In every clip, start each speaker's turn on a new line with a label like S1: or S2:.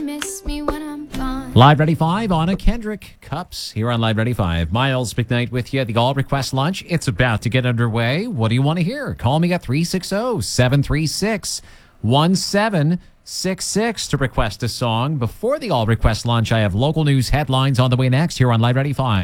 S1: Miss me when I'm gone.
S2: Live Ready 5, Anna Kendrick. Cups here on Live Ready 5. Miles McKnight with you. The All Request Lunch. It's about to get underway. What do you want to hear? Call me at 360-736-1766 to request a song. Before the All Request Lunch, I have local news headlines on the way next here on Live Ready 5.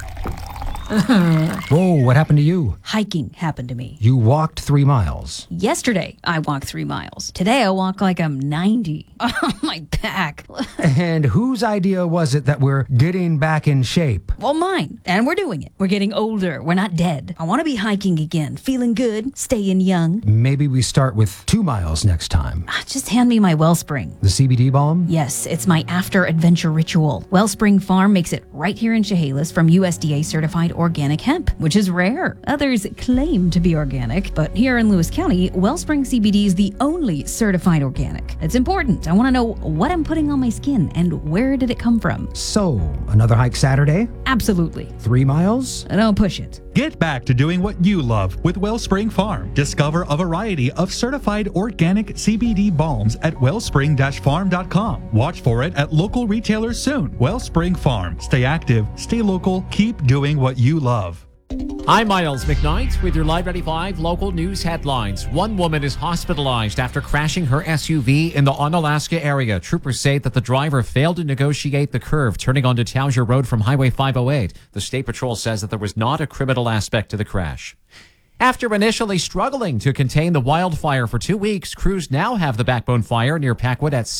S3: Whoa, what happened to you?
S4: Hiking happened to me.
S3: You walked 3 miles.
S4: Yesterday, I walked 3 miles. Today, I walk like I'm 90. Oh, my back.
S3: And whose idea was it that we're getting back in shape?
S4: Well, mine. And we're doing it. We're getting older. We're not dead. I want to be hiking again, feeling good, staying young.
S3: Maybe we start with 2 miles next time.
S4: Just hand me my Wellspring.
S3: The CBD balm?
S4: Yes, it's my after-adventure ritual. Wellspring Farm makes it right here in Chehalis from USDA-certified organic hemp, which is rare. Others claim to be organic, but here in Lewis County, Wellspring CBD is the only certified organic. It's important. I want to know what I'm putting on my skin and where did it come from.
S3: So, another hike Saturday?
S4: Absolutely.
S3: 3 miles?
S4: Don't push it.
S5: Get back to doing what you love with Wellspring Farm. Discover a variety of certified organic CBD balms at wellspring-farm.com. Watch for it at local retailers soon. Wellspring Farm. Stay active, stay local, keep doing what you love.
S2: I'm Miles McKnight with your Live Ready 5 local news headlines. One woman is hospitalized after crashing her SUV in the Onalaska area. Troopers say that the driver failed to negotiate the curve turning onto Towser Road from Highway 508. The State Patrol says that there was not a criminal aspect to the crash. After initially struggling to contain the wildfire for 2 weeks, crews now have the Backbone Fire near Packwood at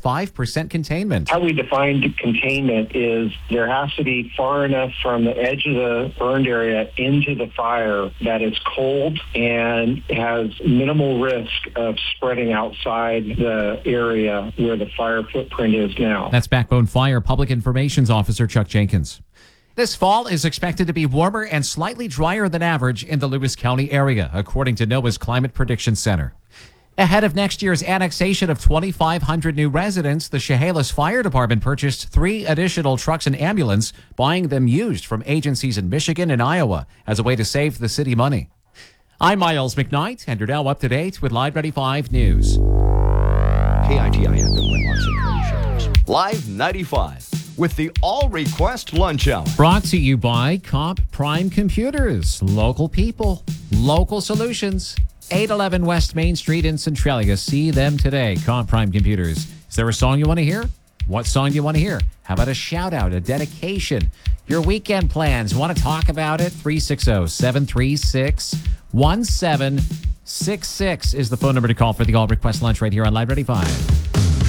S2: 65% containment.
S6: How we define containment is there has to be far enough from the edge of the burned area into the fire that it's cold and has minimal risk of spreading outside the area where the fire footprint is now.
S2: That's Backbone Fire Public Information Officer Chuck Jenkins. This fall is expected to be warmer and slightly drier than average in the Lewis County area, according to NOAA's Climate Prediction Center. Ahead of next year's annexation of 2,500 new residents, the Chehalis Fire Department purchased 3 additional trucks and ambulance, buying them used from agencies in Michigan and Iowa as a way to save the city money. I'm Miles McKnight, and you're now up to date with Live Ready 5 News.
S7: KITI FM Winlock Central Chehalis. Live 95 with the All Request Lunch Hour.
S2: Brought to you by Comp Prime Computers. Local people, local solutions. 811 West Main Street in Centralia. See them today. Comp Prime Computers. Is there a song you want to hear? What song do you want to hear? How about a shout out, a dedication? Your weekend plans. Want to talk about it? 360-736-1766 is the phone number to call for the All Request Lunch right here on Live Ready 5.